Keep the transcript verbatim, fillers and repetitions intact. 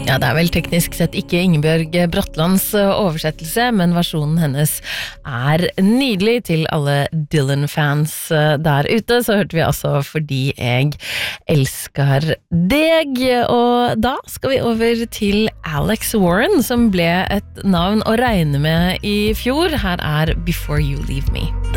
Ja, det er vel teknisk sett ikke Ingebjørg Bratlands oversettelse, men versjonen hennes er nydelig til alle Dylan-fans der ute. Så hørte vi altså Fordi jeg elsker deg, og da skal vi over til Alex Warren, som ble et navn å regne med i fjor. Her er Before You Leave Me.